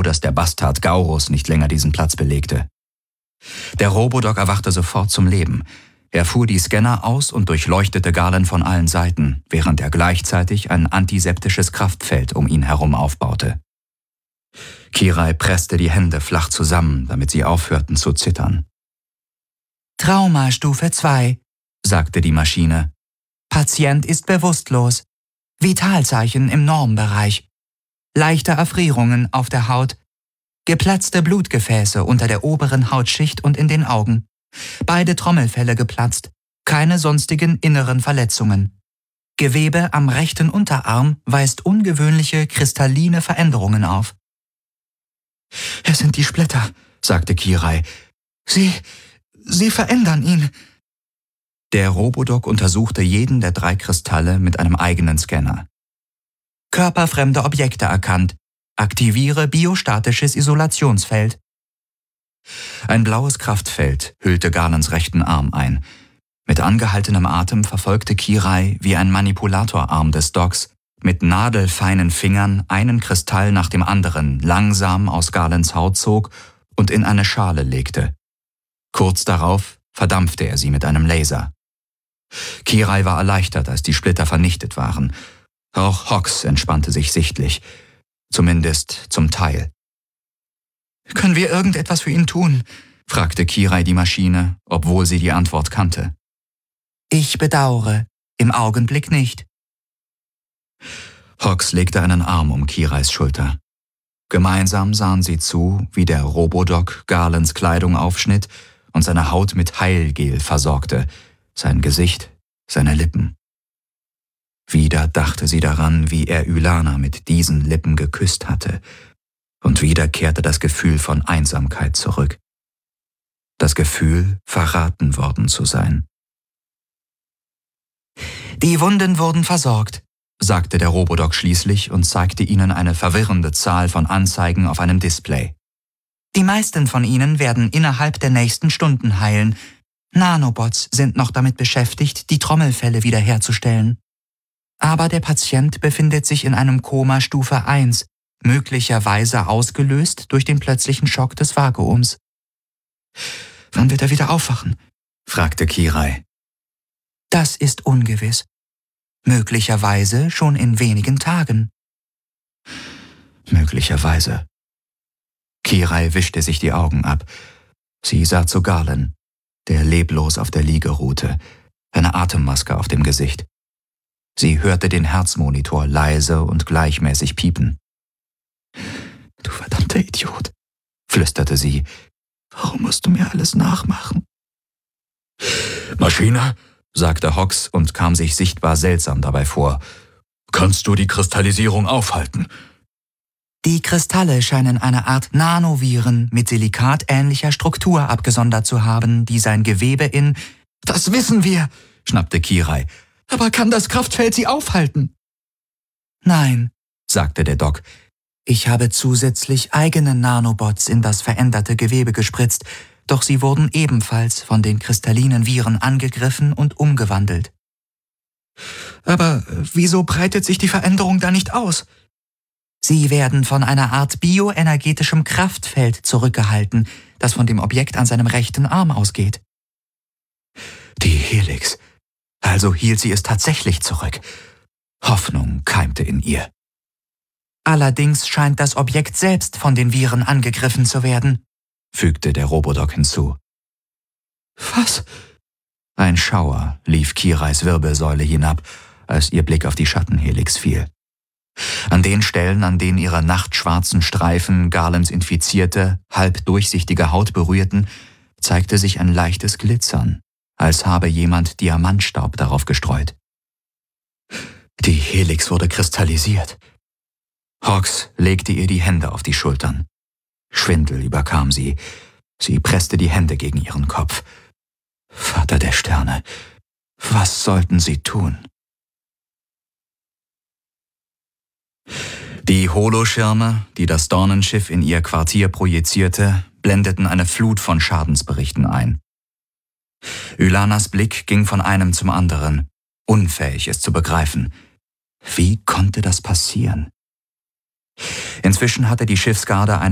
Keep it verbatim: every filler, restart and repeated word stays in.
dass der Bastard Gaurus nicht länger diesen Platz belegte. Der Robodoc erwachte sofort zum Leben. Er fuhr die Scanner aus und durchleuchtete Galen von allen Seiten, während er gleichzeitig ein antiseptisches Kraftfeld um ihn herum aufbaute. Kirai presste die Hände flach zusammen, damit sie aufhörten zu zittern. Traumastufe zwei, sagte die Maschine. Patient ist bewusstlos. Vitalzeichen im Normbereich. Leichte Erfrierungen auf der Haut. Geplatzte Blutgefäße unter der oberen Hautschicht und in den Augen. Beide Trommelfelle geplatzt. Keine sonstigen inneren Verletzungen. Gewebe am rechten Unterarm weist ungewöhnliche kristalline Veränderungen auf. »Es sind die Splitter«, sagte Kirai. »Sie, sie verändern ihn.« Der Robodoc untersuchte jeden der drei Kristalle mit einem eigenen Scanner. »Körperfremde Objekte erkannt. Aktiviere biostatisches Isolationsfeld.« Ein blaues Kraftfeld hüllte Galens rechten Arm ein. Mit angehaltenem Atem verfolgte Kirai, wie ein Manipulatorarm des Docs mit nadelfeinen Fingern einen Kristall nach dem anderen langsam aus Galens Haut zog und in eine Schale legte. Kurz darauf verdampfte er sie mit einem Laser. Kirai war erleichtert, als die Splitter vernichtet waren. Auch Hox entspannte sich sichtlich, zumindest zum Teil. »Können wir irgendetwas für ihn tun?« fragte Kirai die Maschine, obwohl sie die Antwort kannte. »Ich bedauere, im Augenblick nicht.« Hox legte einen Arm um Kirais Schulter. Gemeinsam sahen sie zu, wie der Robodoc Galens Kleidung aufschnitt und seine Haut mit Heilgel versorgte, sein Gesicht, seine Lippen. Wieder dachte sie daran, wie er Ylana mit diesen Lippen geküsst hatte, und wieder kehrte das Gefühl von Einsamkeit zurück. Das Gefühl, verraten worden zu sein. »Die Wunden wurden versorgt«, sagte der Robodoc schließlich und zeigte ihnen eine verwirrende Zahl von Anzeigen auf einem Display. »Die meisten von ihnen werden innerhalb der nächsten Stunden heilen. Nanobots sind noch damit beschäftigt, die Trommelfelle wiederherzustellen. Aber der Patient befindet sich in einem Koma Stufe eins, möglicherweise ausgelöst durch den plötzlichen Schock des Vakuums.« »Wann wird er wieder aufwachen?« fragte Kirai. »Das ist ungewiss. Möglicherweise schon in wenigen Tagen.« »Möglicherweise.« Kirai wischte sich die Augen ab. Sie sah zu Galen, der leblos auf der Liege ruhte, eine Atemmaske auf dem Gesicht. Sie hörte den Herzmonitor leise und gleichmäßig piepen. »Du verdammter Idiot«, flüsterte sie. »Warum musst du mir alles nachmachen?« »Maschine«, sagte Hox und kam sich sichtbar seltsam dabei vor. »Kannst du die Kristallisierung aufhalten?« »Die Kristalle scheinen eine Art Nanoviren mit silikatähnlicher Struktur abgesondert zu haben, die sein Gewebe in...« »Das wissen wir«, schnappte Kirai. »Aber kann das Kraftfeld sie aufhalten?« »Nein«, sagte der Doc. »Ich habe zusätzlich eigene Nanobots in das veränderte Gewebe gespritzt, doch sie wurden ebenfalls von den kristallinen Viren angegriffen und umgewandelt.« »Aber wieso breitet sich die Veränderung da nicht aus?« »Sie werden von einer Art bioenergetischem Kraftfeld zurückgehalten, das von dem Objekt an seinem rechten Arm ausgeht.« »Die Helix. Also hielt sie es tatsächlich zurück.« Hoffnung keimte in ihr. »Allerdings scheint das Objekt selbst von den Viren angegriffen zu werden«, fügte der Robodoc hinzu. »Was?« Ein Schauer lief Kirais Wirbelsäule hinab, als ihr Blick auf die Schattenhelix fiel. An den Stellen, an denen ihre nachtschwarzen Streifen Galens infizierte, halb durchsichtige Haut berührten, zeigte sich ein leichtes Glitzern, als habe jemand Diamantstaub darauf gestreut. Die Helix wurde kristallisiert. Hox legte ihr die Hände auf die Schultern. Schwindel überkam sie. Sie presste die Hände gegen ihren Kopf. Vater der Sterne, was sollten sie tun? Die Holoschirme, die das Dornenschiff in ihr Quartier projizierte, blendeten eine Flut von Schadensberichten ein. Ylanas Blick ging von einem zum anderen, unfähig es zu begreifen. Wie konnte das passieren? Inzwischen hatte die Schiffsgarde eine